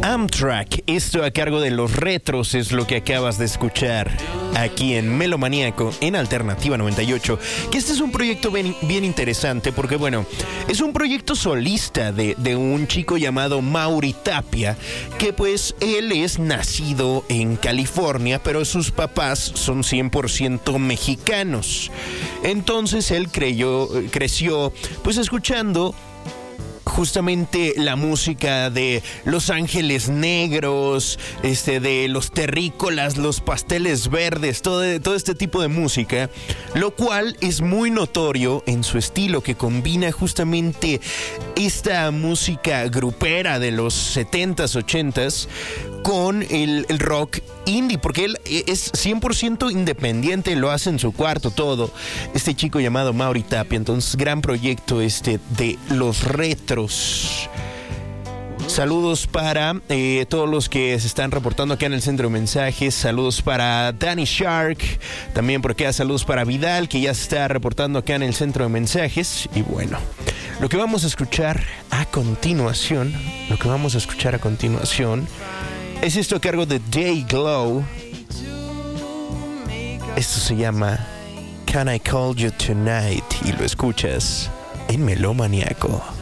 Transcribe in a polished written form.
Amtrak, esto a cargo de Los Retros es lo que acabas de escuchar aquí en Melomaníaco en Alternativa 98, que este es un proyecto bien interesante porque bueno, es un proyecto solista de un chico llamado Mauri Tapia, que pues él es nacido en California, pero sus papás son 100% mexicanos. Entonces él creció pues escuchando justamente la música de Los Ángeles Negros, de Los Terrícolas, Los Pasteles Verdes, todo este tipo de música, lo cual es muy notorio en su estilo, que combina justamente esta música grupera de los 70s, 80s con el rock indie, porque él es 100% independiente, lo hace en su cuarto todo, este chico llamado Mauri Tapia. Entonces, gran proyecto de Los Retros. Saludos para todos los que se están reportando acá en el centro de mensajes. Saludos para Danny Shark, también por acá saludos para Vidal, que ya se está reportando acá en el centro de mensajes. Y bueno, lo que vamos a escuchar a continuación es esto a cargo de Day Glow. Esto se llama Can I Call You Tonight y lo escuchas en Melomaníaco.